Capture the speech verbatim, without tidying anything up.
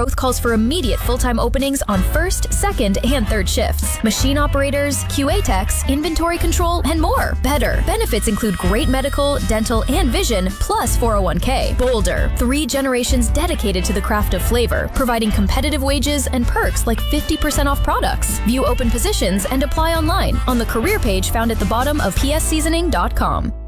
growth calls for immediate full-time openings on first, second, and third shifts. Machine operators, Q A techs, inventory control, and more. Better. Benefits include great medical, dental, and vision, plus four oh one k. Bolder. Three generations dedicated to the craft of flavor, providing competitive wages and perks like fifty percent off products. View open positions and apply online on the career page found at the bottom of p s seasoning dot com.